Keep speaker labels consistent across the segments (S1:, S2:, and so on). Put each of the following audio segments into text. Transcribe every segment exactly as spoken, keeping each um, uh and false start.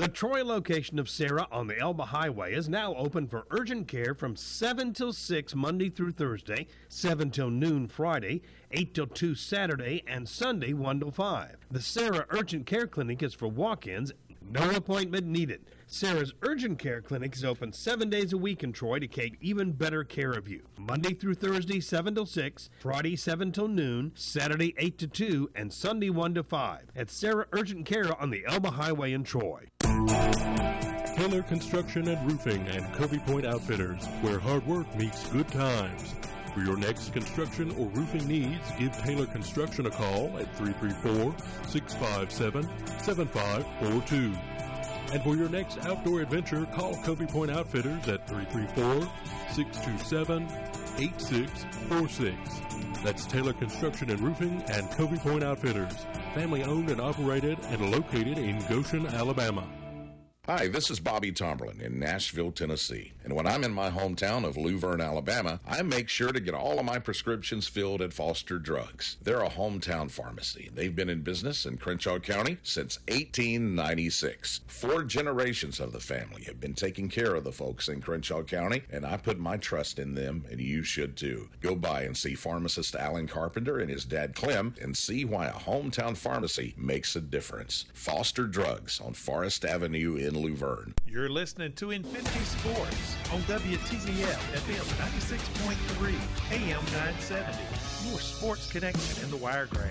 S1: The Troy location of Sarah on the Elba Highway is now open for urgent care from seven till six Monday through Thursday, seven till noon Friday, eight till two Saturday, and Sunday one till five. The Sarah Urgent Care Clinic is for walk-ins, no appointment needed. Sarah's Urgent Care Clinic is open seven days a week in Troy to take even better care of you. Monday through Thursday, seven till six, Friday, seven till noon, Saturday, eight to two, and Sunday, one to five. At Sarah Urgent Care on the Elba Highway in Troy.
S2: Taylor Construction and Roofing and Covey Point Outfitters, where hard work meets good times. For your next construction or roofing needs, give Taylor Construction a call at three three four, six five seven, seven five four two. And for your next outdoor adventure, call Covey Point Outfitters at three three four, six two seven, eight six four six. That's Taylor Construction and Roofing and Covey Point Outfitters, family owned and operated and located in Goshen, Alabama.
S3: Hi, this is Bobby Tomberlin in Nashville, Tennessee. And when I'm in my hometown of Luverne, Alabama, I make sure to get all of my prescriptions filled at Foster Drugs. They're a hometown pharmacy. They've been in business in Crenshaw County since eighteen ninety-six. Four generations of the family have been taking care of the folks in Crenshaw County, and I put my trust in them, and you should too. Go by and see pharmacist Alan Carpenter and his dad Clem and see why a hometown pharmacy makes a difference. Foster Drugs on Forest Avenue in Luverne.
S4: You're listening to Infinity Sports on W T Z F F M ninety-six point three, A M nine seventy. Your sports connection in the Wiregrass.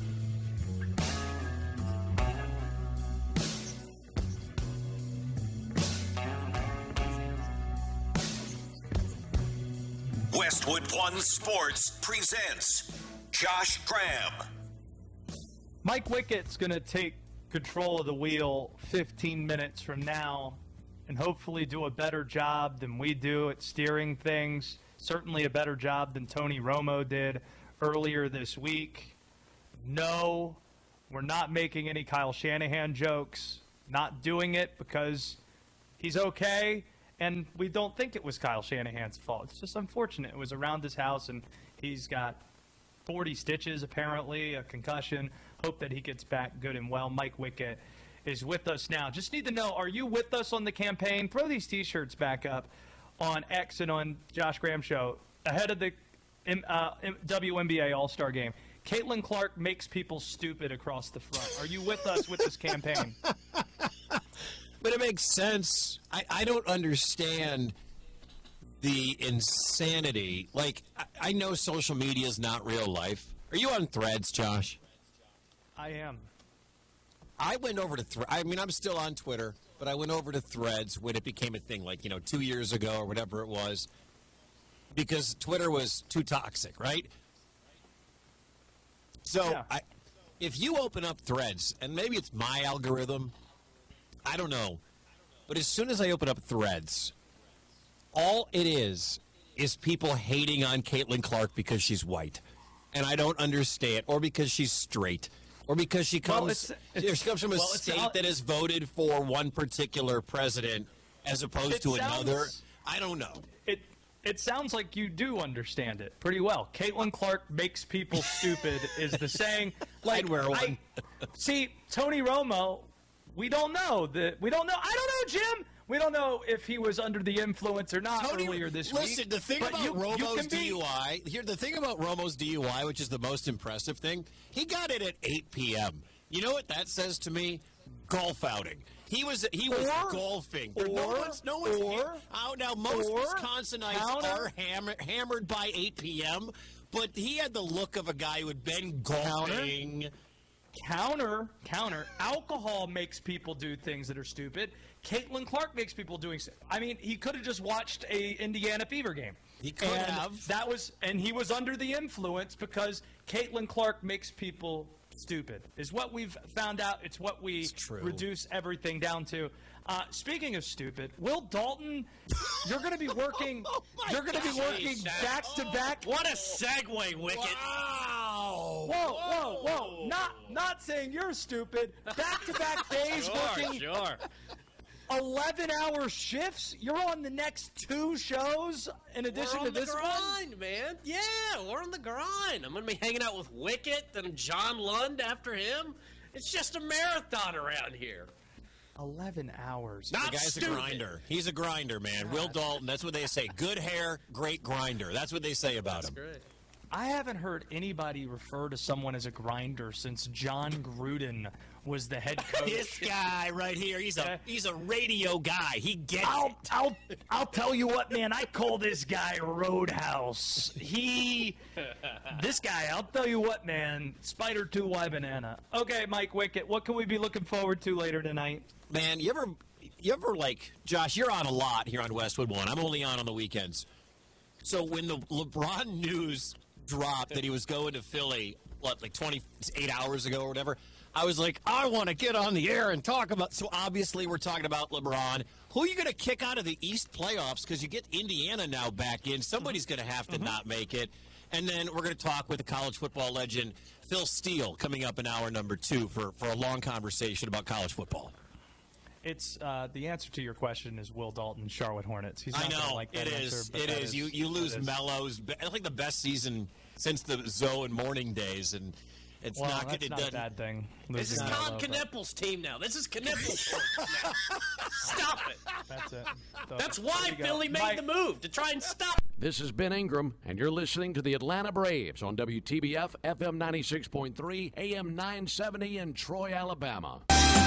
S5: Westwood One Sports presents Josh Graham.
S6: Mike Wickett's going to take control of the wheel fifteen minutes from now and hopefully do a better job than we do at steering things. Certainly a better job than Tony Romo did earlier this week. No, we're not making any Kyle Shanahan jokes. Not doing it because he's okay, and we don't think it was Kyle Shanahan's fault. It's just unfortunate. It was around his house, and he's got forty stitches, apparently, a concussion. Hope that he gets back good and well. Mike Wickett is with us now. Just need to know, are you with us on the campaign? Throw these T-shirts back up on X and on Josh Graham Show ahead of the uh, W N B A All-Star Game. Caitlin Clark makes people stupid across the front. Are you with us with this campaign?
S7: But it makes sense. I, I don't understand the insanity. Like, I, I know social media is not real life. Are you on Threads, Josh?
S6: I am.
S7: I went over to Threads. I mean, I'm still on Twitter, but I went over to Threads when it became a thing, like, you know, two years ago or whatever it was, because Twitter was too toxic, right? So,
S6: Yeah.
S7: I, if you open up Threads, and maybe it's my algorithm, I don't know, but as soon as I open up Threads, all it is is people hating on Caitlin Clark because she's white, and I don't understand, or because she's straight, or because she comes,
S6: Well, it's- it's-
S7: she comes from a
S6: well, it's
S7: state
S6: not-
S7: that has voted for one particular president as opposed
S6: It
S7: to
S6: sounds-
S7: another. I don't know.
S6: It it sounds like you do understand it pretty well. Caitlin Clark makes people stupid is the saying. Like,
S7: I'd wear one.
S6: I, see, Tony Romo, we don't know. The, we don't know. I don't know, Jim. We don't know if he was under the influence or not
S7: Tony,
S6: earlier this
S7: listen,
S6: week.
S7: the thing
S6: but
S7: about
S6: you, you
S7: Romo's
S6: can be-
S7: D U I, here, the thing about Romo's D U I, which is the most impressive thing, he got it at eight p.m. You know what that says to me? Golf outing. He was he was
S6: Or-
S7: golfing. But no
S6: or-
S7: one's no one's
S6: or-
S7: out now. Most
S6: or-
S7: Wisconsinites
S6: counter-
S7: are hammer, hammered by eight p.m. But he had the look of a guy who had been golfing.
S6: Counter, counter. Alcohol makes people do things that are stupid. Caitlin Clark makes people doing. I mean, he could have just watched a Indiana Fever game.
S7: He could
S6: and
S7: have.
S6: That was, and he was under the influence because Caitlin Clark makes people stupid. Is what we've found out. It's what we
S7: It's true.
S6: reduce everything down to. Uh, speaking of stupid, Will Dalton, you're going to be working.
S7: Oh my
S6: you're going to be
S7: gosh.
S6: working back to back.
S8: What a segue, Wicket.
S7: Wow.
S6: Whoa, whoa, whoa! Not, not saying you're stupid. Back-to-back days
S8: Sure,
S6: working
S8: sure.
S6: eleven-hour shifts. You're on the next two shows in addition
S8: We're
S6: to
S8: on
S6: this
S8: the
S6: one.
S8: grind, man. Yeah, we're on the grind. I'm going to be hanging out with Wicket and John Lund after him. It's just a marathon around here.
S6: eleven hours.
S7: The guy's a grinder. He's a grinder, man. God. Will Dalton, that's what they say. Good hair, great grinder. That's what they say about
S8: that's
S7: him.
S8: Great.
S6: I haven't heard anybody refer to someone as a grinder since John Gruden was the head coach.
S7: This guy right here, he's a he's a radio guy. He gets
S6: I'll,
S7: it.
S6: I'll, I'll tell you what, man. I call this guy Roadhouse. He, this guy, I'll tell you what, man. Spider two Y banana. Okay, Mike Wickett, what can we be looking forward to later tonight?
S7: Man, you ever, you ever like, Josh, you're on a lot here on Westwood One. I'm only on on the weekends. So when the LeBron news dropped that he was going to Philly, what, like twenty-eight hours ago or whatever, I was like, I want to get on the air and talk about. So obviously we're talking about LeBron. Who are you going to kick out of the East playoffs? Because you get Indiana now back in. Somebody's going to have to mm-hmm. not make it. And then we're going to talk with the college football legend Phil Steele coming up in hour number two for, for a long conversation about college football.
S6: It's uh, the answer to your question is Will Dalton, Charlotte Hornets. He's not
S7: I know
S6: like that
S7: it
S6: answer,
S7: is.
S6: but
S7: It is.
S6: is.
S7: You you lose Mellows. It's like the best season since the Zoe and Morning days, and it's
S6: well,
S7: not.
S6: That's
S7: it
S6: not a bad thing.
S8: This is Tom Knippel's team now. This is Knippel's now. Stop it.
S6: That's it. So,
S8: that's why Philly made
S6: Mike.
S8: the move to try and stop.
S9: This is Ben Ingram, and you're listening to the Atlanta Braves on W T B F F M ninety-six point three, A M nine seventy in Troy, Alabama.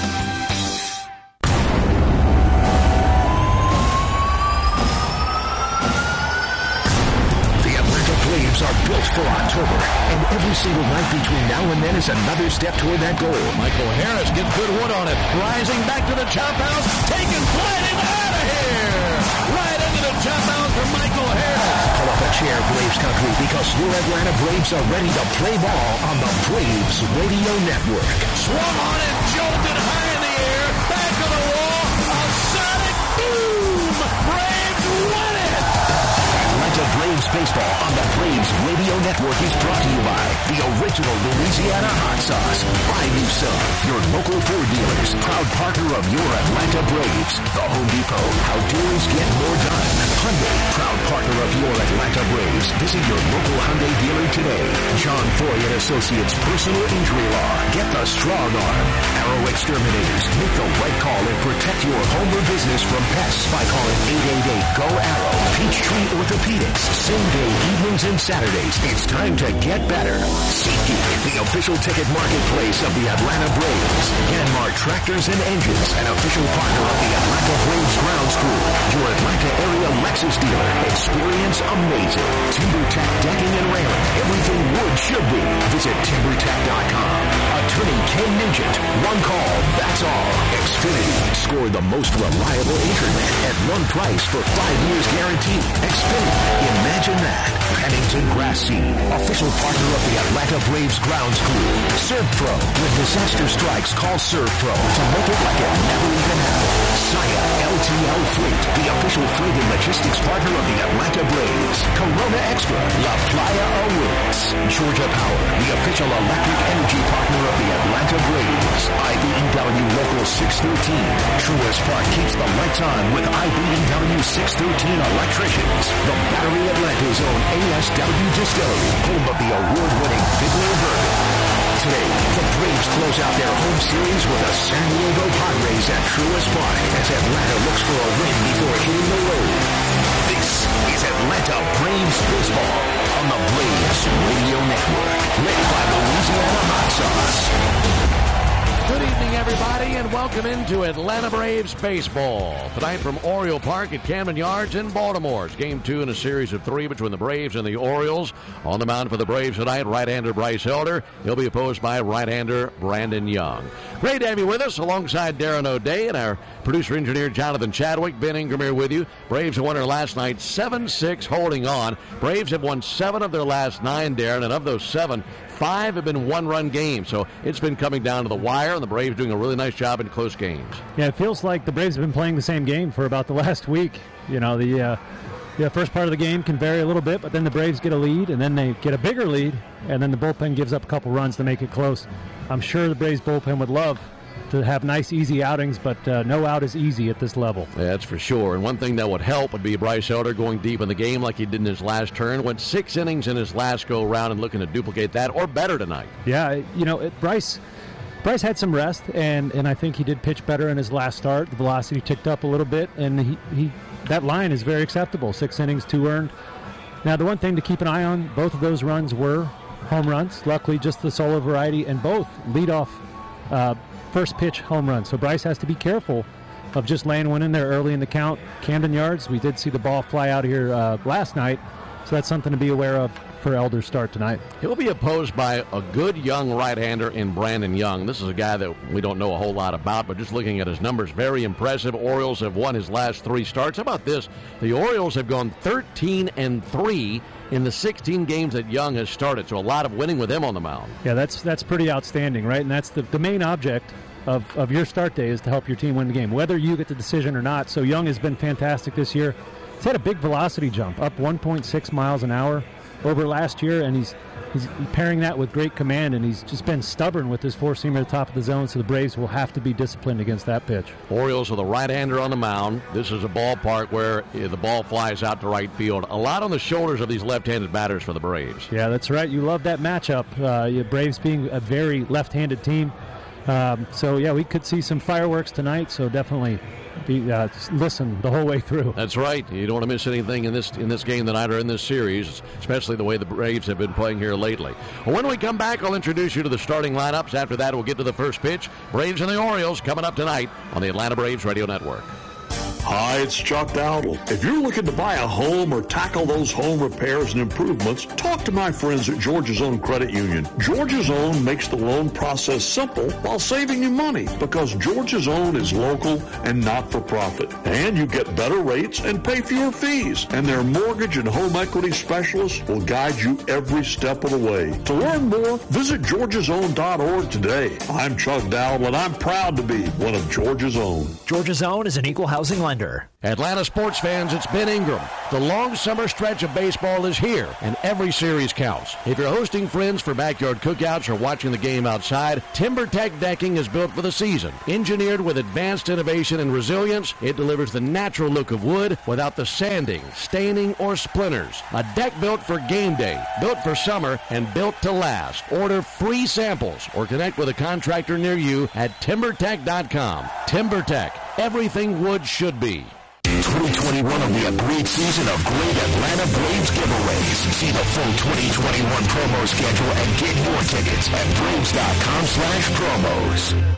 S10: Braves are built for October, and every single night between now and then is another step toward that goal.
S9: Michael Harris gets good wood on it, rising back to the chop house, taken, sliding out of here! Right into the chop house for Michael Harris.
S10: Pull up a chair, Braves country, because your Atlanta Braves are ready to play ball on the Braves Radio Network.
S9: Swung on it, jolted high in the air, back of the wall, a sonic boom! Braves win it!
S10: Atlanta Braves baseball on the Braves Radio Network is brought to you by the original Louisiana hot sauce, Buy Me Some, your local Ford dealers, proud partner of your Atlanta Braves. The Home Depot, how dealers get more done. Hyundai, proud partner of your Atlanta Braves. Visit your local Hyundai dealer today. John Foy and Associates Personal Injury Law. Get the strong arm. Arrow Exterminators. Make the right call and protect your home or business from pests by calling eight eight eight, G O, ARROW. Peachtree Orthopedics. Same day evenings and Saturdays. It's time to get better. SeatGeek, the official ticket marketplace of the Atlanta Braves. Yanmar Tractors and Engines, an official partner of the Atlanta Braves ground crew. Your Atlanta area Lexus dealer. Experience amazing. TimberTech Decking and Railing. Everything wood should be. Visit timber tech dot com. Attorney Ken Nugent. One call, that's all. Xfinity. Score the most reliable internet at one price for five years guaranteed. Xfinity. Imagine that. Pennington Grass Seed. Official partner of the Atlanta Braves grounds crew. ServPro. When disaster strikes, call ServPro to make it like it never even happened. Saya L T L Fleet. The official freight and logistics partner of the Atlanta Braves. Corona Extra. La Playa Awards. Georgia Power. The official electric energy partner of the Atlanta Braves. I B E W Local six thirteen. Truist Park keeps the lights on with I B E W six thirteen electricians. The Battery Atlanta's own A S W Distillery. Home of the award-winning Fiddler Bourbon. Today, the Braves close out their home series with the San Diego Padres at Truist Park as Atlanta looks for a win before hitting the road. This is Atlanta Braves baseball on the Braves Radio Network, led by Louisiana Hot Sauce.
S9: Good evening, everybody, and welcome into Atlanta Braves baseball. Tonight from Oriole Park at Camden Yards in Baltimore. It's game two in a series of three between the Braves and the Orioles. On the mound for the Braves tonight, right-hander Bryce Elder. He'll be opposed by right-hander Brandon Young. Great to have you with us alongside Darren O'Day and our producer-engineer Jonathan Chadwick. Ben Ingram here with you. Braves won their last night seven six, holding on. Braves have won seven of their last nine, Darren, and of those seven, five have been one-run games, so it's been coming down to the wire, and the Braves doing a really nice job in close games.
S11: Yeah, it feels like the Braves have been playing the same game for about the last week. You know, the uh, the first part of the game can vary a little bit, but then the Braves get a lead, and then they get a bigger lead, and then the bullpen gives up a couple runs to make it close. I'm sure the Braves bullpen would love to have nice, easy outings, but uh, no out is easy at this level.
S9: That's for sure. And one thing that would help would be Bryce Elder going deep in the game like he did in his last turn. Went six innings in his last go-round and looking to duplicate that or better tonight.
S11: Yeah, you know, it, Bryce, Bryce had some rest, and, and I think he did pitch better in his last start. The velocity ticked up a little bit, and he, he that line is very acceptable. Six innings, two earned. Now, the one thing to keep an eye on, both of those runs were home runs. Luckily, just the solo variety, and both leadoff uh, first pitch home runs. So Bryce has to be careful of just laying one in there early in the count. Camden Yards, we did see the ball fly out here uh, last night, so that's something to be aware of for Elder's start tonight.
S9: He'll be opposed by a good young right-hander in Brandon Young. This is a guy that we don't know a whole lot about, but just looking at his numbers, very impressive. Orioles have won his last three starts. How about this? The Orioles have gone thirteen and three in the sixteen games that Young has started, so a lot of winning with him on the mound.
S11: Yeah, that's that's pretty outstanding, right? And that's the, the main object of, of your start day is to help your team win the game, whether you get the decision or not. So Young has been fantastic this year. He's had a big velocity jump, up one point six miles an hour over last year, and he's he's pairing that with great command, and he's just been stubborn with his four-seamer at the top of the zone, so the Braves will have to be disciplined against that pitch.
S9: Orioles with a right-hander on the mound. This is a ballpark where the ball flies out to right field. A lot on the shoulders of these left-handed batters for the Braves.
S11: Yeah, that's right. You love that matchup. Uh, the Braves being a very left-handed team. Um, so, yeah, we could see some fireworks tonight, so definitely be, uh, listen the whole way through.
S9: That's right. You don't want to miss anything in this in this game tonight or in this series, especially the way the Braves have been playing here lately. Well, when we come back, I'll introduce you to the starting lineups. After that, we'll get to the first pitch. Braves and the Orioles coming up tonight on the Atlanta Braves Radio Network.
S12: Hi, it's Chuck Dowdle. If you're looking to buy a home or tackle those home repairs and improvements, talk to my friends at Georgia's Own Credit Union. Georgia's Own makes the loan process simple while saving you money because Georgia's Own is local and not-for-profit. And you get better rates and pay fewer fees. And their mortgage and home equity specialists will guide you every step of the way. To learn more, visit georgias own dot org today. I'm Chuck Dowdle, and I'm proud to be one of Georgia's Own.
S13: Georgia's Own is an equal housing lender.
S9: Atlanta sports fans, it's Ben Ingram. The long summer stretch of baseball is here, and every series counts. If you're hosting friends for backyard cookouts or watching the game outside, TimberTech decking is built for the season. Engineered with advanced innovation and resilience, it delivers the natural look of wood without the sanding, staining, or splinters. A deck built for game day, built for summer, and built to last. Order free samples or connect with a contractor near you at timber tech dot com. TimberTech. Everything wood should be.
S10: twenty twenty-one will be a great season of great Atlanta Braves giveaways. See the full twenty twenty-one promo schedule and get your tickets at braves dot com slash promos.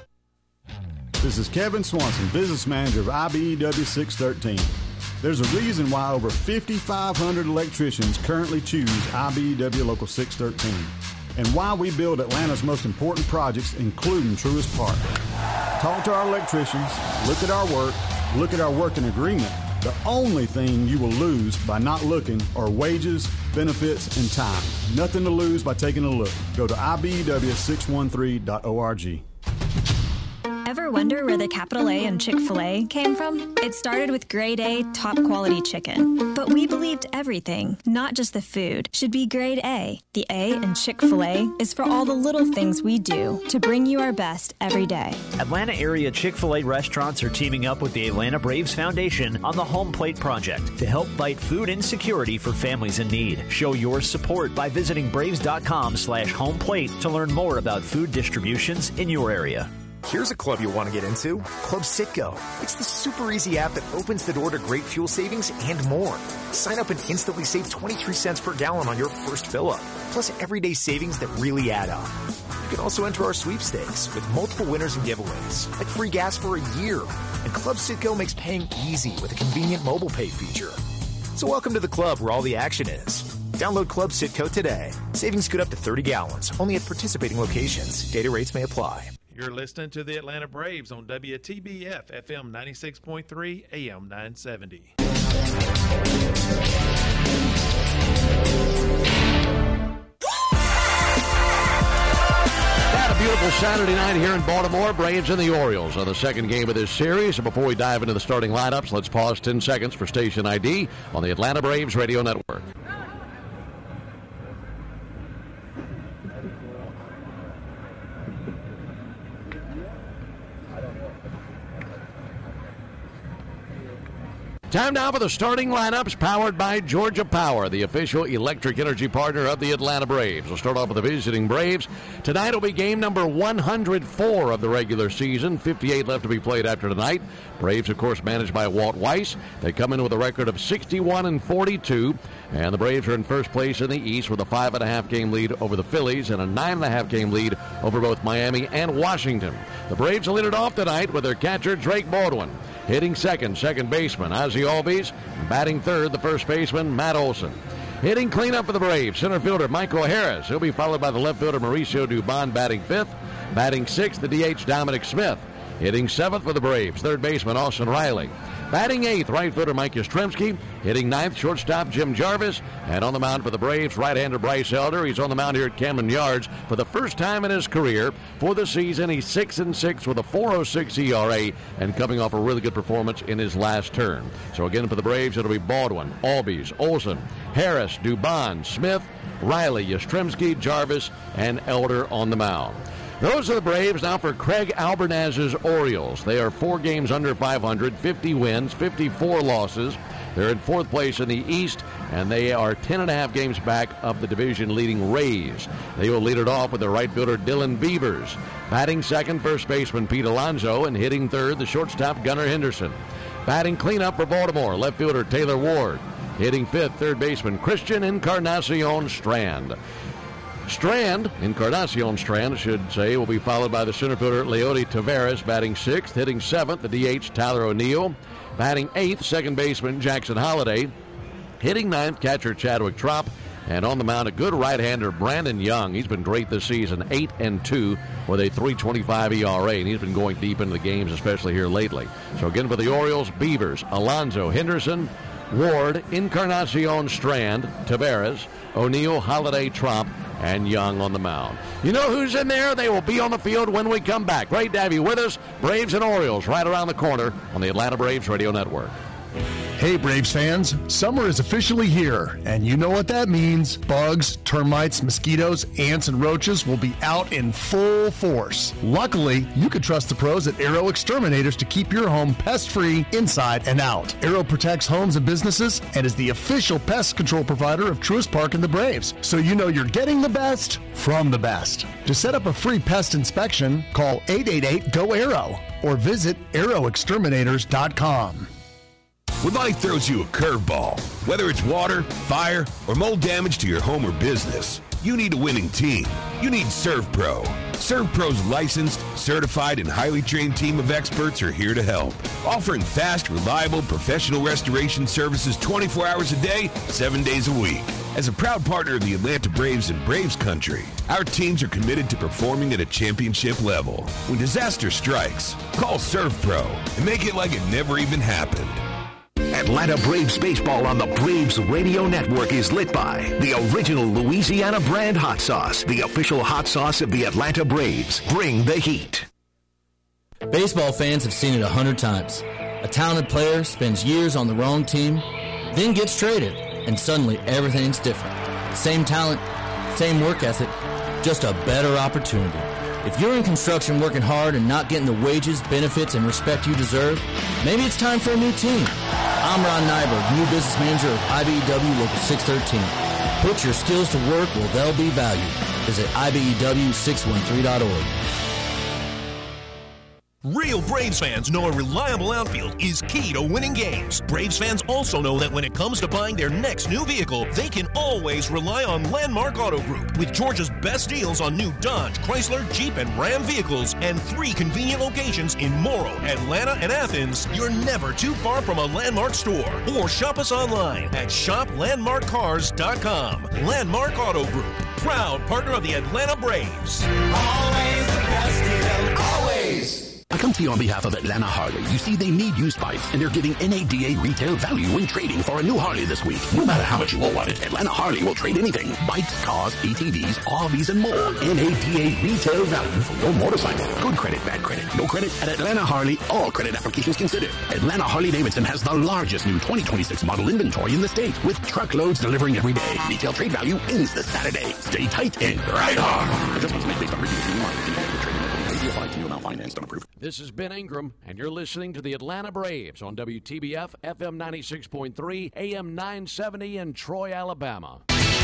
S14: This is Kevin Swanson, business manager of I B E W six thirteen. There's a reason why over fifty-five hundred electricians currently choose I B E W Local six thirteen. And why we build Atlanta's most important projects, including Truist Park. Talk to our electricians, look at our work, look at our working agreement. The only thing you will lose by not looking are wages, benefits, and time. Nothing to lose by taking a look. Go to I B E W six thirteen dot org.
S15: Ever wonder where the capital A in Chick-fil-A came from? It started with grade A, top quality chicken. But we believed everything, not just the food, should be grade A. The A in Chick-fil-A is for all the little things we do to bring you our best every day.
S13: Atlanta area Chick-fil-A restaurants are teaming up with the Atlanta Braves Foundation on the Home Plate Project to help fight food insecurity for families in need. Show your support by visiting braves dot com slash home plate to learn more about food distributions in your area.
S16: Here's a club you'll want to get into, Club Citgo. It's the super easy app that opens the door to great fuel savings and more. Sign up and instantly save twenty-three cents per gallon on your first fill-up, plus everyday savings that really add up. You can also enter our sweepstakes with multiple winners and giveaways, like free gas for a year. And Club Citgo makes paying easy with a convenient mobile pay feature. So welcome to the club where all the action is. Download Club Citgo today. Savings could up to thirty gallons, only at participating locations. Data rates may apply.
S4: You're listening to the Atlanta Braves on W T B F F M ninety-six point three A M nine seventy.
S9: Had a beautiful Saturday night here in Baltimore. Braves and the Orioles on the second game of this series. And before we dive into the starting lineups, let's pause ten seconds for station I D on the Atlanta Braves Radio Network. Time now for the starting lineups powered by Georgia Power, the official electric energy partner of the Atlanta Braves. We'll start off with the visiting Braves. Tonight will be game number one hundred four of the regular season. fifty-eight left to be played after tonight. Braves, of course, managed by Walt Weiss. They come in with a record of sixty-one and forty-two. And the Braves are in first place in the East with a five and a half game lead over the Phillies and a nine and a half game lead over both Miami and Washington. The Braves will lead it off tonight with their catcher, Drake Baldwin. Hitting second, second baseman, Ozzie Albies. Batting third, the first baseman, Matt Olson. Hitting cleanup for the Braves, center fielder Michael Harris. He'll be followed by the left fielder Mauricio Dubon, batting fifth. Batting sixth, the D H Dominic Smith. Hitting seventh for the Braves, third baseman Austin Riley. Batting eighth, right fielder Mike Yastrzemski. Hitting ninth, shortstop Jim Jarvis. And on the mound for the Braves, right-hander Bryce Elder. He's on the mound here at Camden Yards for the first time in his career. For the season, he's six and six with a four oh six E R A and coming off a really good performance in his last turn. So again, for the Braves, it'll be Baldwin, Albies, Olson, Harris, Dubon, Smith, Riley, Yastrzemski, Jarvis, and Elder on the mound. Those are the Braves. Now for Craig Albernaz's Orioles. They are four games under five hundred, fifty wins, fifty-four losses. They're in fourth place in the East, and they are ten and a half games back of the division-leading Rays. They will lead it off with their right fielder Dylan Beavers. Batting second, first baseman Pete Alonso, and hitting third, the shortstop Gunnar Henderson. Batting cleanup for Baltimore, left fielder Taylor Ward. Hitting fifth, third baseman Christian Encarnacion Strand. Strand, Encarnacion Strand, I should say, will be followed by the center fielder Leody Taveras, batting sixth. Hitting seventh, the D H Tyler O'Neill. Batting eighth, second baseman Jackson Holliday. Hitting ninth, catcher Chadwick Trop. And on the mound, a good right-hander, Brandon Young. He's been great this season, eight and two with a three twenty-five E R A, and he's been going deep into the games, especially here lately. So again for the Orioles, Beavers, Alonso, Henderson, Ward, Encarnacion Strand, Taveras, O'Neill, Holliday, Trop, and Young on the mound. You know who's in there? They will be on the field when we come back. Great to have you with us. Braves and Orioles right around the corner on the Atlanta Braves Radio Network.
S17: Hey Braves fans, summer is officially here, and you know what that means. Bugs, termites, mosquitoes, ants, and roaches will be out in full force. Luckily, you can trust the pros at Arrow Exterminators to keep your home pest-free inside and out. Arrow protects homes and businesses and is the official pest control provider of Truist Park and the Braves, so you know you're getting the best from the best. To set up a free pest inspection, call eight eight eight, G O, ARROW or visit arrow exterminators dot com.
S18: When life throws you a curveball, whether it's water, fire, or mold damage to your home or business, you need a winning team. You need ServPro. ServPro's licensed, certified, and highly trained team of experts are here to help, offering fast, reliable, professional restoration services twenty-four hours a day, seven days a week. As a proud partner of the Atlanta Braves and Braves Country, our teams are committed to performing at a championship level. When disaster strikes, call ServPro and make it like it never even happened.
S10: Atlanta Braves baseball on the Braves Radio Network is lit by the original Louisiana brand hot sauce, the official hot sauce of the Atlanta Braves. Bring the heat.
S19: Baseball fans have seen it a hundred times. A talented player spends years on the wrong team, then gets traded, and suddenly everything's different. Same talent, same work ethic, just a better opportunity. If you're in construction working hard and not getting the wages, benefits, and respect you deserve, maybe it's time for a new team. I'm Ron Nyberg, new business manager of I B E W Local six thirteen. Put your skills to work where they'll be valued. Visit I B E W six one three dot org.
S20: Real Braves fans know a reliable outfield is key to winning games. Braves fans also know that when it comes to buying their next new vehicle, they can always rely on Landmark Auto Group. With Georgia's best deals on new Dodge, Chrysler, Jeep, and Ram vehicles, and three convenient locations in Morrow, Atlanta, and Athens, you're never too far from a Landmark store. Or shop us online at shop landmark cars dot com. Landmark Auto Group, proud partner of the Atlanta Braves.
S10: Always the best deal, always. I come to you on behalf of Atlanta Harley. You see, they need used bikes, and they're giving N A D A retail value when trading for a new Harley this week. No matter how much you owe on it, Atlanta Harley will trade anything. Bikes, cars, A T Vs, R Vs, and more. N A D A retail value for your motorcycle. Good credit, bad credit, no credit. At Atlanta Harley, all credit applications considered. Atlanta Harley-Davidson has the largest new twenty twenty-six model inventory in the state, with truckloads delivering every day. Retail trade value ends this Saturday. Stay tight and ride hard. Adjustments made based on reviews. New market. Trading trading. Applied to new amount.
S21: Financed, don't approve.
S9: This is Ben Ingram, and you're listening to the Atlanta Braves on W T B F, F M ninety-six point three, A M nine seventy in Troy, Alabama.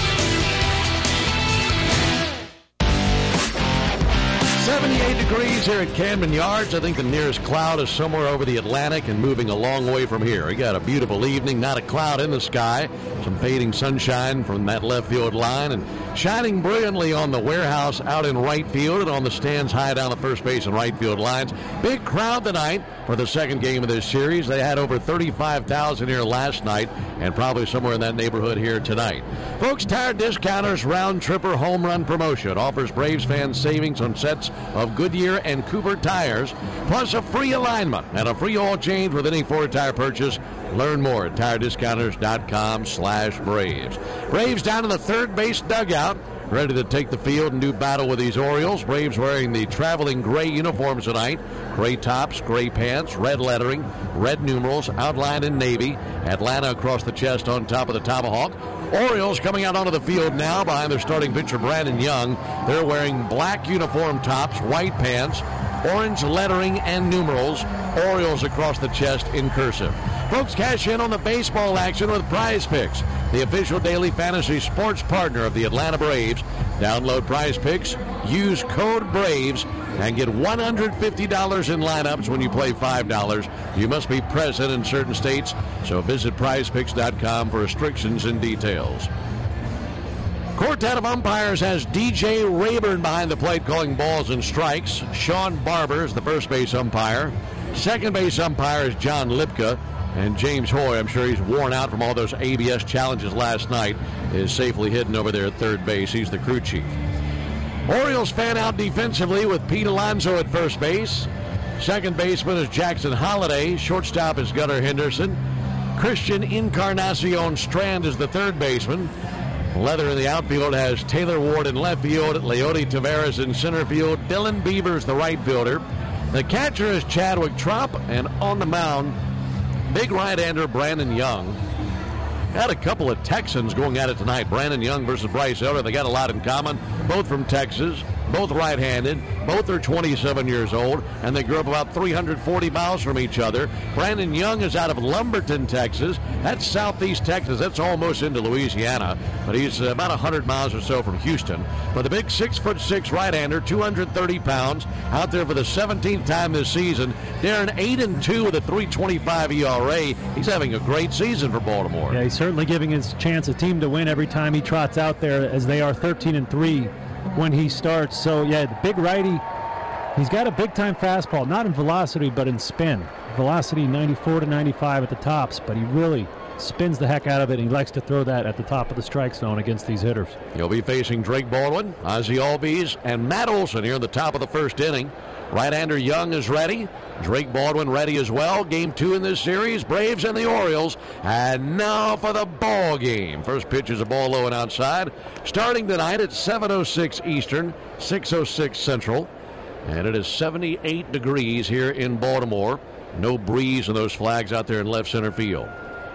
S9: seventy-eight degrees here at Camden Yards. I think the nearest cloud is somewhere over the Atlantic and moving a long way from here. We got a beautiful evening, not a cloud in the sky. Some fading sunshine from that left field line and shining brilliantly on the warehouse out in right field and on the stands high down the first base and right field lines. Big crowd tonight for the second game of this series. They had over thirty-five thousand here last night and probably somewhere in that neighborhood here tonight. Folks, Tire Discounters Round Tripper Home Run Promotion offers Braves fans savings on sets of Goodyear and Cooper tires, plus a free alignment and a free oil change with any Ford tire purchase. Learn more at tire discounters dot com slash Braves. Braves down in the third base dugout, ready to take the field and do battle with these Orioles. Braves wearing the traveling gray uniforms tonight. Gray tops, gray pants, red lettering, red numerals, outlined in navy. Atlanta across the chest on top of the tomahawk. Orioles coming out onto the field now behind their starting pitcher, Brandon Young. They're wearing black uniform tops, white pants, orange lettering and numerals. Orioles across the chest in cursive. Folks, cash in on the baseball action with Prize Picks, the official daily fantasy sports partner of the Atlanta Braves. Download Prize Picks, use code BRAVES, and get one hundred fifty dollars in lineups when you play five dollars. You must be present in certain states, so visit prize picks dot com for restrictions and details. Quartet of umpires has D J Rayburn behind the plate calling balls and strikes. Sean Barber is the first base umpire. Second base umpire is John Lipka. And James Hoy, I'm sure he's worn out from all those A B S challenges last night, is safely hidden over there at third base. He's the crew chief. Orioles fan out defensively with Pete Alonso at first base. Second baseman is Jackson Holliday. Shortstop is Gunnar Henderson. Christian Encarnacion Strand is the third baseman. Leather in the outfield has Taylor Ward in left field, Leody Taveras in center field, Dylan Beavers the right fielder. The catcher is Chadwick Trop, and on the mound, big right-hander Brandon Young. Got a couple of Texans going at it tonight. Brandon Young versus Bryce Elder. They got a lot in common. Both from Texas. Both right-handed. Both are twenty-seven years old. And they grew up about three hundred forty miles from each other. Brandon Young is out of Lumberton, Texas. That's southeast Texas. That's almost into Louisiana. But he's about one hundred miles or so from Houston. But the big six foot six right-hander, two hundred thirty pounds, out there for the seventeenth time this season. They're an eight and two with a three twenty-five E R A. He's having a great season for Baltimore.
S11: Yeah, he's certainly giving his chance a team to win every time he trots out there, as they are thirteen and three when he starts. So, yeah, the big righty, he's got a big-time fastball, not in velocity, but in spin. Velocity ninety-four to ninety-five at the tops, but he really spins the heck out of it, and he likes to throw that at the top of the strike zone against these hitters.
S9: He'll be facing Drake Baldwin, Ozzie Albies, and Matt Olson here in the top of the first inning. Right-hander Young is ready. Drake Baldwin ready as well. Game two in this series, Braves and the Orioles. And now for the ball game. First pitch is a ball low and outside. Starting tonight at seven oh six Eastern, six oh six Central. And it is seventy-eight degrees here in Baltimore. No breeze in those flags out there in left center field.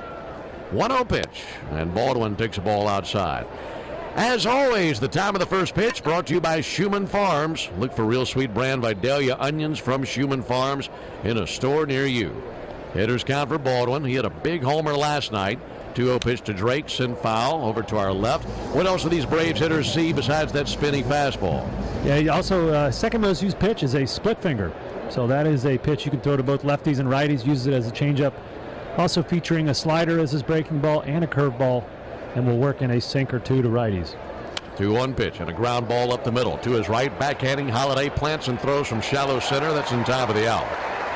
S9: one oh pitch, and Baldwin takes a ball outside. As always, the time of the first pitch brought to you by Schumann Farms. Look for real sweet brand Vidalia onions from Schumann Farms in a store near you. Hitters count for Baldwin. He had a big homer last night. two oh pitch to Drake, sent foul over to our left. What else do these Braves hitters see besides that spinny fastball?
S11: Yeah, he also, uh, second most used pitch is a split finger. So that is a pitch you can throw to both lefties and righties. Uses it as a changeup. Also featuring a slider as his breaking ball and a curveball. And will work in a sink or two to righties.
S9: two one pitch and a ground ball up the middle. To his right, backhanding Holiday, plants and throws from shallow center. That's in time for the out.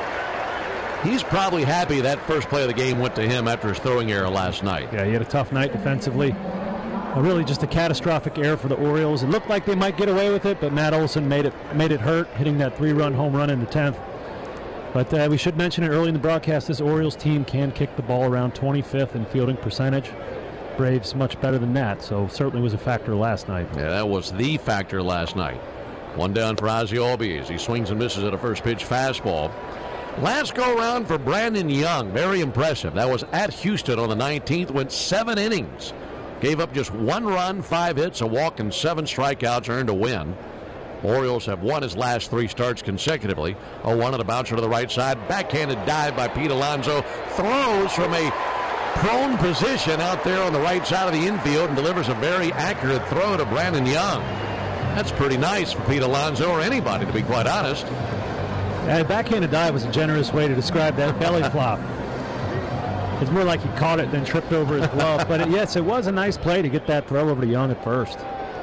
S9: He's probably happy that first play of the game went to him after his throwing error last night.
S11: Yeah, he had a tough night defensively. Uh, really just a catastrophic error for the Orioles. It looked like they might get away with it, but Matt Olson made it made it hurt, hitting that three-run home run in the tenth. But uh, we should mention it early in the broadcast, this Orioles team can kick the ball around twenty-fifth in fielding percentage. Braves much better than that, so certainly was a factor last night.
S9: Yeah, that was the factor last night. One down for Ozzie Albies. He swings and misses at a first pitch fastball. Last go around for Brandon Young, very impressive. That was at Houston on the nineteenth, went seven innings. Gave up just one run, five hits, a walk, and seven strikeouts, earned a win. Orioles have won his last three starts consecutively. oh one on a bouncer to the right side. Backhanded dive by Pete Alonso. Throws from a prone position out there on the right side of the infield and delivers a very accurate throw to Brandon Young. That's pretty nice for Pete Alonso or anybody, to be quite honest.
S11: Yeah, backhanded dive was a generous way to describe that belly flop. It's more like he caught it than tripped over his glove. But it, yes, it was a nice play to get that throw over to Young at first.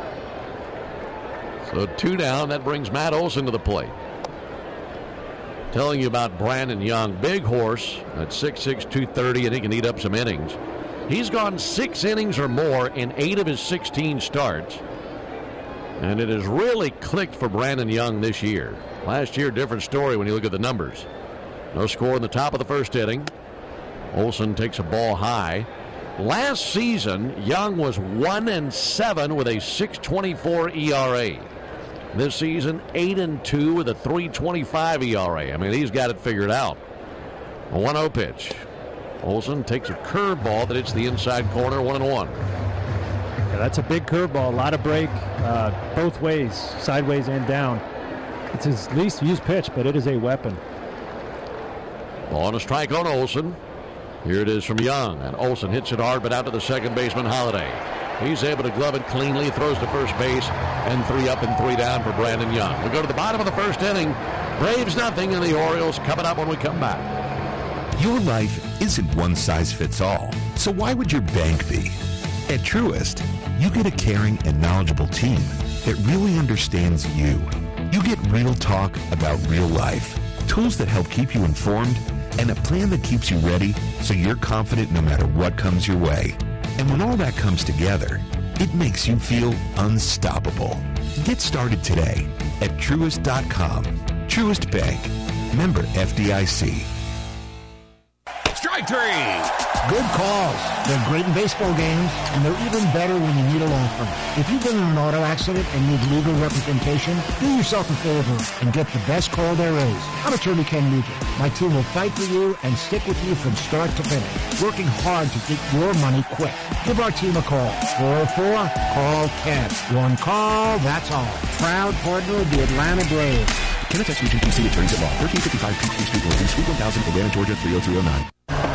S9: So two down. That brings Matt Olson to the plate. Telling you about Brandon Young. Big horse at six six, two thirty, and he can eat up some innings. He's gone six innings or more in eight of his sixteen starts. And it has really clicked for Brandon Young this year. Last year, different story when you look at the numbers. No score in the top of the first inning. Olson takes a ball high. Last season, Young was one and seven with a six twenty-four E R A. This season, eight and two with a three twenty-five E R A. I mean, he's got it figured out. A one oh pitch. Olson takes a curveball that hits the inside corner, one and one.
S11: Yeah, that's a big curveball, a lot of break, uh, both ways, sideways and down. It's his least used pitch, but it is a weapon.
S9: Ball on a strike on Olson. Here it is from Young, and Olson hits it hard, but out to the second baseman, Holiday. He's able to glove it cleanly, throws to first base, and three up and three down for Brandon Young. We go to the bottom of the first inning. Braves nothing, and the Orioles coming up when we come back.
S18: Your life isn't one size fits all, so why would your bank be? At Truist, you get a caring and knowledgeable team that really understands you. You get real talk about real life, tools that help keep you informed, and a plan that keeps you ready so you're confident no matter what comes your way. And when all that comes together, it makes you feel unstoppable. Get started today at Truist dot com. Truist Bank. Member F D I C.
S10: Strike three. Good calls. They're great in baseball games, and they're even better when you need a law firm. If you've been in an auto accident and need legal representation, do yourself a favor and get the best call there is. I'm attorney Ken Nugent. My team will fight for you and stick with you from start to finish, working hard to get your money quick. Give our team a call. four oh four, call Ken. One call, that's all. Proud partner of the Atlanta Braves.
S21: Kennetex Region P C Attorneys at Law, thirteen fifty-five Peachtree Street, Northeast, Suite one thousand, Atlanta, Georgia, three oh three oh nine.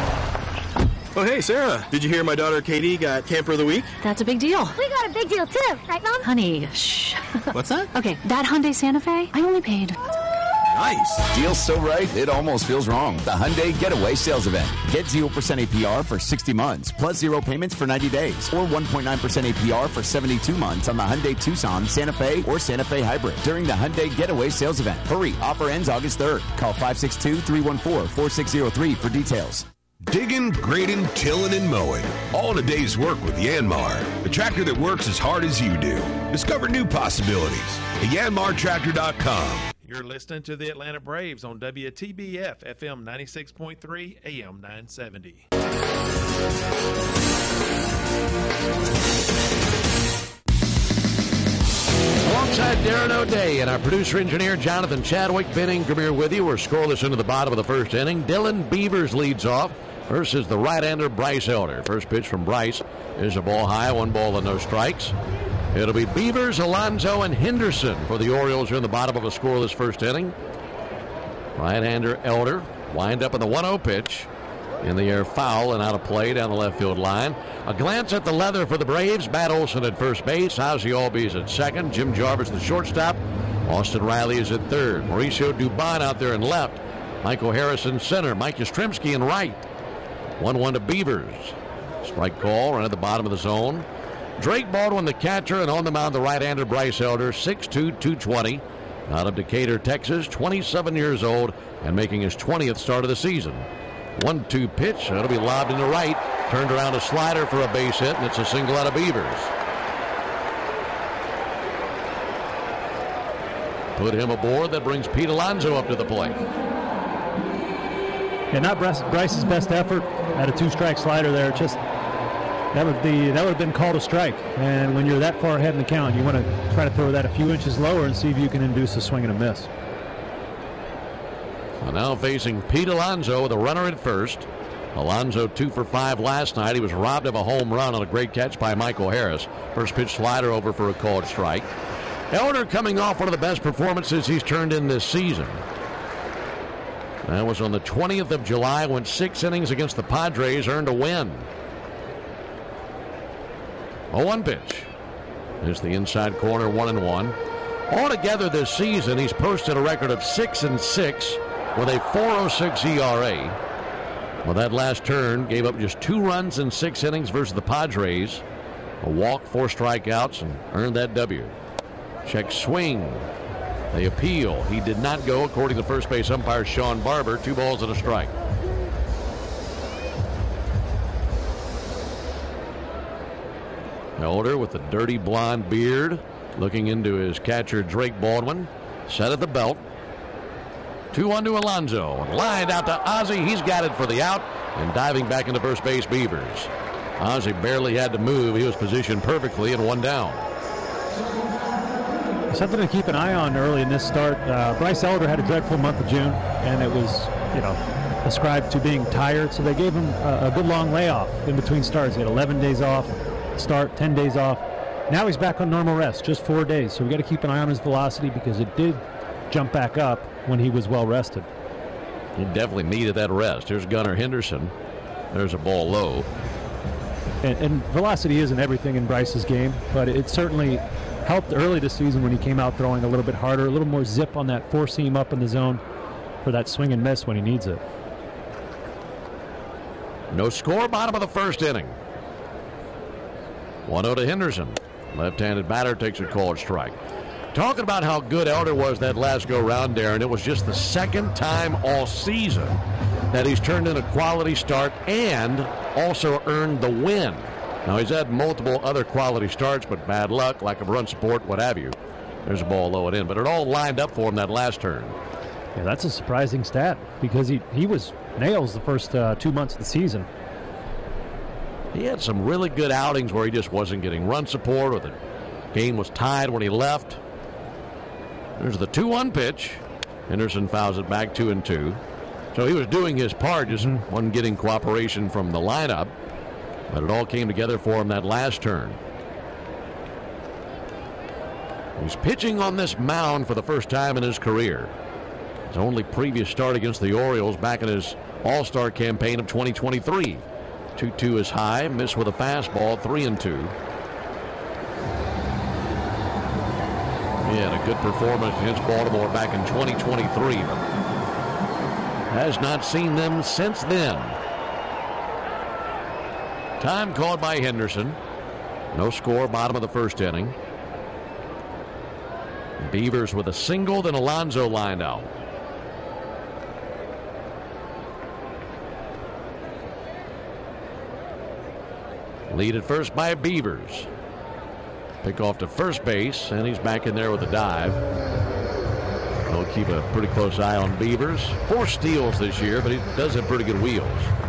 S22: Oh, hey, Sarah. Did you hear my daughter Katie got Camper of the Week?
S23: That's a big deal.
S24: We got a big deal, too. Right, Mom?
S23: Honey, shh.
S22: What's that?
S23: Okay, that Hyundai Santa Fe, I only paid...
S22: Nice.
S25: Deal's so right, it almost feels wrong. The Hyundai Getaway Sales Event. Get zero percent A P R for sixty months, plus zero payments for ninety days, or one point nine percent A P R for seventy-two months on the Hyundai Tucson, Santa Fe, or Santa Fe Hybrid during the Hyundai Getaway Sales Event. Hurry, offer ends August third. Call five six two, three one four, four six zero three for details.
S18: Digging, grading, tilling, and mowing. All in a day's work with Yanmar, the tractor that works as hard as you do. Discover new possibilities at Yanmar Tractor dot com.
S4: You're listening to the Atlanta Braves on W T B F F M ninety-six point three, A M nine seventy.
S9: Alongside Darren O'Day and our producer-engineer Jonathan Chadwick, Ben Ingram with you. We're scoreless into the bottom of the first inning. Dylan Beavers leads off versus the right-hander Bryce Elder. First pitch from Bryce is a ball high, one ball and no strikes. It'll be Beavers, Alonso, and Henderson for the Orioles here in the bottom of a scoreless first inning. Right-hander Elder wind up in the one oh pitch. In the air, foul and out of play down the left field line. A glance at the leather for the Braves. Matt Olson at first base. Ozzie Albies at second. Jim Jarvis the shortstop. Austin Riley is at third. Mauricio Dubon out there in left. Michael Harrison center. Mike Yastrzemski in right. one one to Beavers. Strike call right at the bottom of the zone. Drake Baldwin the catcher, and on the mound the right-hander Bryce Elder, six two, two twenty. Out of Decatur, Texas, twenty-seven years old and making his twentieth start of the season. one two pitch. That'll be lobbed into right. Turned around a slider for a base hit, and it's a single out of Beavers. Put him aboard. That brings Pete Alonso up to the plate.
S11: Yeah, not Bryce's best effort. Had a two-strike slider there. Just that would be that would have been called a strike. And when you're that far ahead in the count, you want to try to throw that a few inches lower and see if you can induce a swing and a miss.
S9: So now facing Pete Alonso with a runner at first. Alonso two for five last night. He was robbed of a home run on a great catch by Michael Harris. First pitch slider over for a called strike. Elder coming off one of the best performances he's turned in this season. That was on the twentieth of July, went six innings against the Padres, earned a win. A one pitch. There's the inside corner, one and one. Altogether this season, he's posted a record of six and six with a four oh six E R A. Well, that last turn gave up just two runs in six innings versus the Padres. A walk, four strikeouts, and earned that W. Check swing. They appeal. He did not go, according to first base umpire Sean Barber. Two balls and a strike. Elder with the dirty blonde beard, looking into his catcher Drake Baldwin. Set at the belt. two one to Alonso. Lined out to Ozzie. He's got it for the out. And diving back into first base, Beavers. Ozzie barely had to move. He was positioned perfectly and one down.
S11: Something to keep an eye on early in this start. Uh, Bryce Elder had a dreadful month of June, and it was, you know, ascribed to being tired. So they gave him a, a good long layoff in between starts. He had eleven days off, start, ten days off. Now he's back on normal rest, just four days. So we got to keep an eye on his velocity because it did jump back up when he was well rested.
S9: He definitely needed that rest. Here's Gunnar Henderson. There's a ball low.
S11: And, and velocity isn't everything in Bryce's game, but it certainly helped early this season when he came out throwing a little bit harder, a little more zip on that four seam up in the zone for that swing and miss when he needs it.
S9: No score, bottom of the first inning. one oh to Henderson. Left-handed batter takes a called strike. Talking about how good Elder was that last go-round, Darren, it was just the second time all season that he's turned in a quality start and also earned the win. Now, he's had multiple other quality starts, but bad luck, lack of run support, what have you. There's a ball low and in, but it all lined up for him that last turn.
S11: Yeah, that's a surprising stat because he, he was nails the first uh, two months of the season.
S9: He had some really good outings where he just wasn't getting run support or the game was tied when he left. There's the two one pitch. Henderson fouls it back two and two. So he was doing his part, just mm-hmm. wasn't getting cooperation from the lineup. But it all came together for him that last turn. He's pitching on this mound for the first time in his career. His only previous start against the Orioles back in his All-Star campaign of twenty twenty-three. two two is high, missed with a fastball, three and two. He had a good performance against Baltimore back in twenty twenty-three, but has not seen them since then. Time called by Henderson. No score, bottom of the first inning. Beavers with a single, then Alonso lined out. Lead at first by Beavers. Pick off to first base, and he's back in there with a dive. We'll keep a pretty close eye on Beavers. Four steals this year, but he does have pretty good wheels.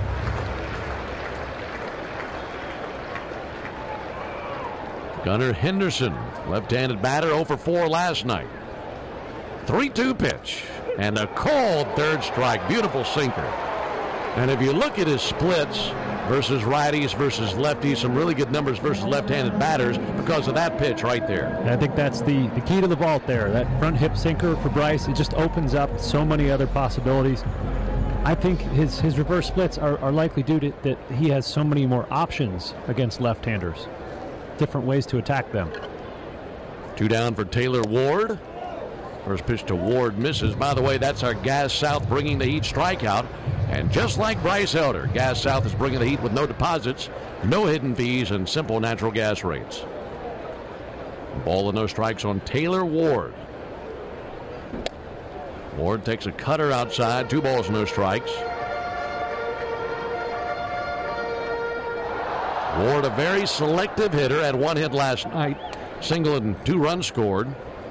S9: Gunnar Henderson, left-handed batter, oh for four last night. three two pitch, and a called third strike. Beautiful sinker. And if you look at his splits versus righties versus lefties, some really good numbers versus left-handed batters because of that pitch right there.
S11: I think that's the, the key to the vault there. That front hip sinker for Bryce, it just opens up so many other possibilities. I think his, his reverse splits are, are likely due to that he has so many more options against left-handers. Different ways to attack them.
S9: Two down for Taylor Ward. First pitch to Ward misses. By the way, that's our Gas South bringing the heat strikeout. And just like Bryce Elder, Gas South is bringing the heat with no deposits, no hidden fees, and simple natural gas rates. Ball and no strikes on Taylor Ward. Ward takes a cutter outside. Two balls, no strikes. Ward, a very selective hitter, had one hit last night. Single and two runs scored.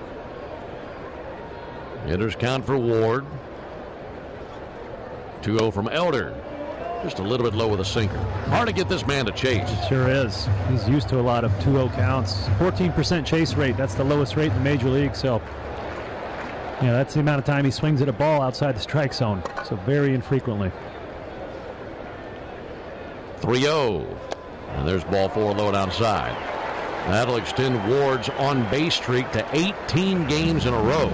S9: Hitters count for Ward. two oh from Elder. Just a little bit low with a sinker. Hard to get this man to chase.
S11: It sure is. He's used to a lot of two oh counts. fourteen percent chase rate. That's the lowest rate in the major league. So, you know, that's the amount of time he swings at a ball outside the strike zone. So very infrequently.
S9: three oh. And there's ball four low outside. That'll extend Ward's on-base streak to eighteen games in a row.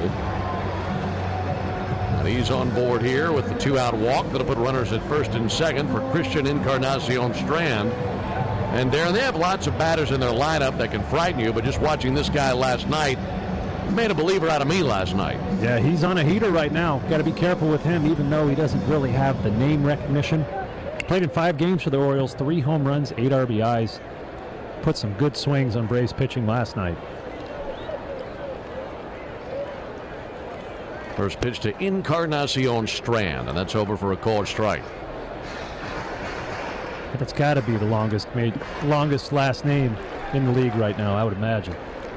S9: And he's on board here with the two-out walk that'll put runners at first and second for Christian Encarnacion Strand. And Darren, they have lots of batters in their lineup that can frighten you, but just watching this guy last night made a believer out of me last night.
S11: Yeah, he's on a heater right now. Got to be careful with him, even though he doesn't really have the name recognition. Played in five games for the Orioles, three home runs, eight R B Is. Put some good swings on Braves pitching last night.
S9: First pitch to Encarnacion Strand, and that's over for a called strike.
S11: But that's got to be the longest made, longest last name in the league right now, I would imagine.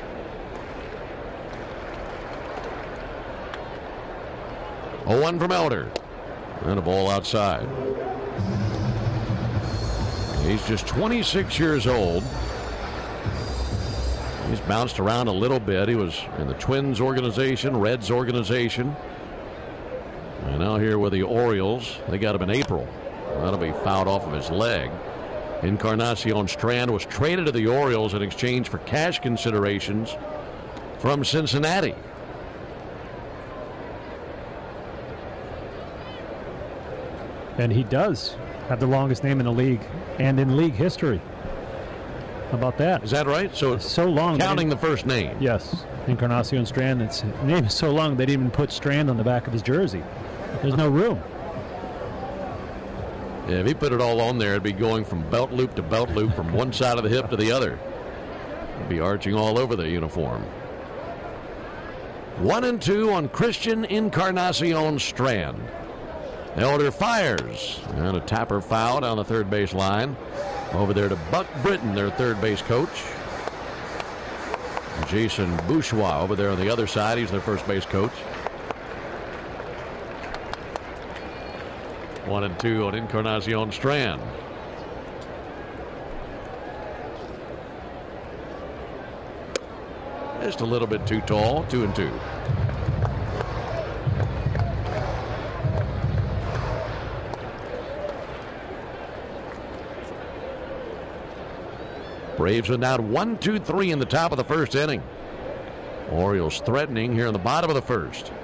S9: oh one from Elder. And a ball outside. He's just twenty-six years old. He's bounced around a little bit. He was in the Twins organization, Reds organization. And now here with the Orioles. They got him in April. That'll be fouled off of his leg. Encarnacion Strand was traded to the Orioles in exchange for cash considerations from Cincinnati.
S11: And he does have the longest name in the league and in league history. How about that?
S9: Is that right? So
S11: it's so long.
S9: Counting the first name.
S11: Yes. Encarnacion Strand. Its name is so long they didn't even put Strand on the back of his jersey. There's no room.
S9: Yeah, if he put it all on there, it'd be going from belt loop to belt loop, from one side of the hip to the other. It'd be arching all over the uniform. One and two on Christian Encarnacion Strand. Elder fires, and a tapper foul down the third base line. Over there to Buck Britton, their third base coach. Jason Bourgeois over there on the other side. He's their first base coach. One and two on Encarnacion Strand. Just a little bit too tall. Two and two. Braves are now one two three in the top of the first inning. Orioles threatening here in the bottom of the first.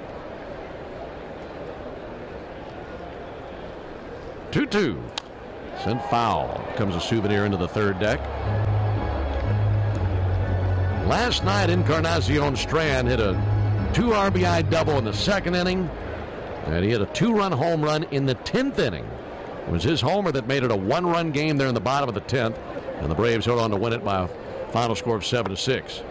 S9: two two. Sent foul. Comes a souvenir into the third deck. Last night, Encarnacion Strand hit a two R B I double in the second inning, and he hit a two-run home run in the tenth inning. It was his homer that made it a one-run game there in the bottom of the tenth. And the Braves held on to win it by a final score of seven to six.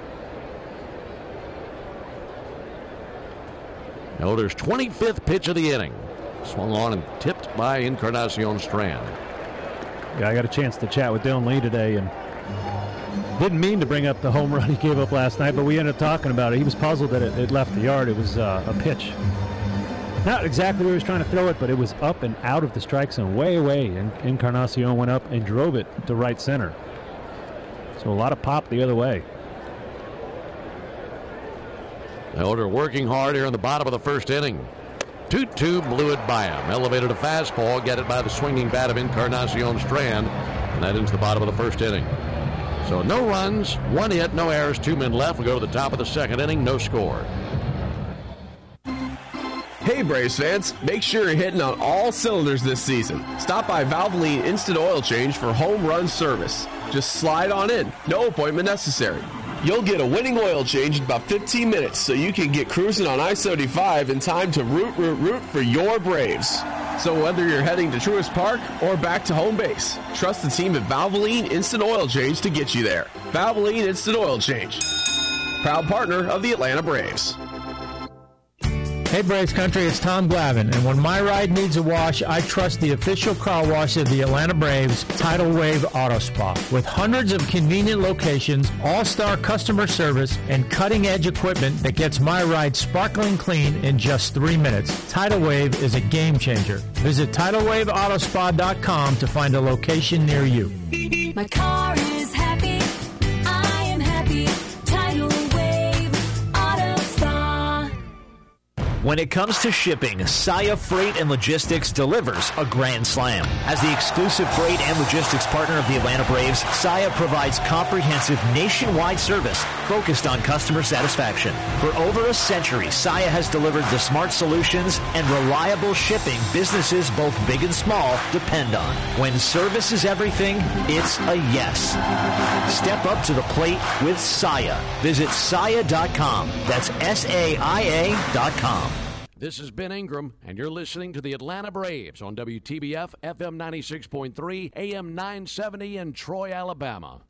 S9: Elder's twenty-fifth pitch of the inning. Swung on and tipped by Encarnacion Strand.
S11: Yeah, I got a chance to chat with Dylan Lee today, and didn't mean to bring up the home run he gave up last night, but we ended up talking about it. He was puzzled that it, it left the yard. It was uh, a pitch. Not exactly where he was trying to throw it, but it was up and out of the strike zone, way away. And Encarnacion went up and drove it to right center. So a lot of pop the other way.
S9: Elder working hard here in the bottom of the first inning. two two blew it by him. Elevated a fastball, get it by the swinging bat of Encarnacion Strand. And that into the bottom of the first inning. So no runs, one hit, no errors, two men left. We go to the top of the second inning, no score.
S1: Hey Braves fans, make sure you're hitting on all cylinders this season. Stop by Valvoline Instant Oil Change for home run service. Just slide on in, no appointment necessary. You'll get a winning oil change in about fifteen minutes so you can get cruising on I seventy-five in time to root, root, root for your Braves. So whether you're heading to Truist Park or back to home base, trust the team at Valvoline Instant Oil Change to get you there. Valvoline Instant Oil Change, proud partner of the Atlanta Braves.
S2: Hey Braves Country, it's Tom Glavine, and when my ride needs a wash, I trust the official car wash of the Atlanta Braves, Tidal Wave Auto Spa. With hundreds of convenient locations, all-star customer service, and cutting-edge equipment that gets my ride sparkling clean in just three minutes, Tidal Wave is a game changer. Visit tidal wave auto spa dot com to find a location near you.
S3: My car is happy, I am happy, Tidal Wave Auto Spa.
S13: When it comes to shipping, Saia Freight and Logistics delivers a grand slam. As the exclusive freight and logistics partner of the Atlanta Braves, Saia provides comprehensive nationwide service focused on customer satisfaction. For over a century, Saia has delivered the smart solutions and reliable shipping businesses both big and small depend on. When service is everything, it's a yes. Step up to the plate with Saia. Visit Saia dot com. That's S A I A dot com.
S9: This is Ben Ingram, and you're listening to the Atlanta Braves on W T B F, F M ninety-six point three, A M nine seventy in Troy, Alabama.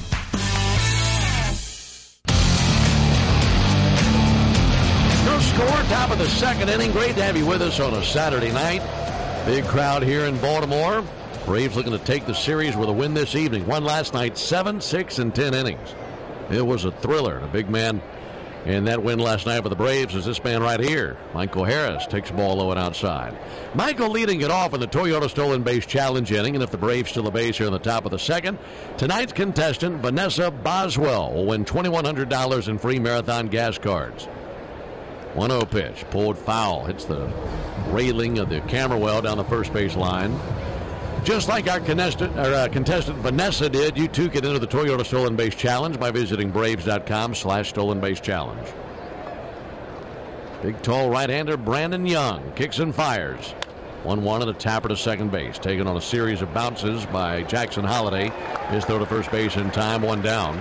S9: No score, top of the second inning. Great to have you with us on a Saturday night. Big crowd here in Baltimore. Braves looking to take the series with a win this evening. Won last night, seven, six, and ten innings. It was a thriller. A big man in that win last night for the Braves is this man right here. Michael Harris takes the ball low and outside. Michael leading it off in the Toyota Stolen Base Challenge inning, and if the Braves steal a base here in the top of the second, tonight's contestant, Vanessa Boswell, will win twenty-one hundred dollars in free marathon gas cards. one oh pitch, pulled foul, hits the railing of the camera well down the first base line. Just like our contestant, or, uh, contestant Vanessa did, you too can enter the Toyota Stolen Base Challenge by visiting Braves.com slash Stolen Base Challenge. Big, tall right-hander Brandon Young kicks and fires. one one and a tapper to second base. Taken on a series of bounces by Jackson Holiday. His throw to first base in time, one down.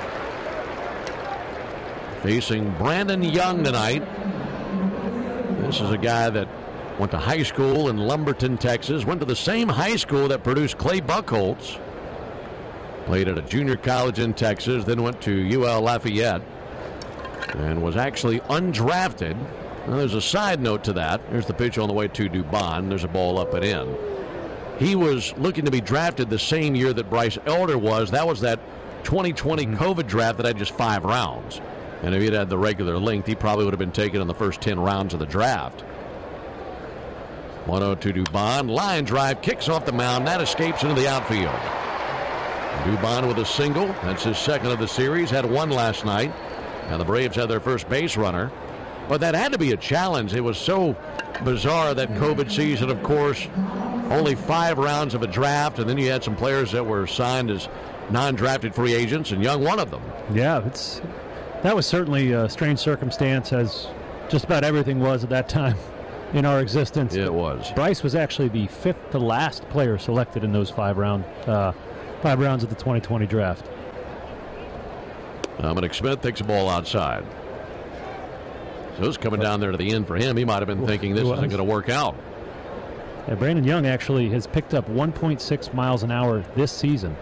S9: Facing Brandon Young tonight. This is a guy that went to high school in Lumberton, Texas. Went to the same high school that produced Clay Buchholz. Played at a junior college in Texas, then went to U L Lafayette. And was actually undrafted. Now, there's a side note to that. There's the pitch on the way to Dubon. There's a ball up and in. He was looking to be drafted the same year that Bryce Elder was. That was that twenty twenty mm-hmm. COVID draft that had just five rounds. And if he'd had the regular length, he probably would have been taken in the first ten rounds of the draft. one oh to Dubon. Line drive, kicks off the mound. That escapes into the outfield. Dubon with a single. That's his second of the series. Had one last night. And the Braves had their first base runner. But that had to be a challenge. It was so bizarre that COVID season, of course, only five rounds of a draft. And then you had some players that were signed as non-drafted free agents, and Young one of them.
S11: Yeah, it's that was certainly a strange circumstance, as just about everything was at that time in our existence.
S9: It was.
S11: Bryce was actually the fifth to last player selected in those five round uh, five rounds of the twenty twenty draft.
S9: Dominic Smith takes a ball outside. So it's coming down there to the end for him. He might have been thinking this isn't going to work out.
S11: Yeah, Brandon Young actually has picked up one point six miles an hour this season.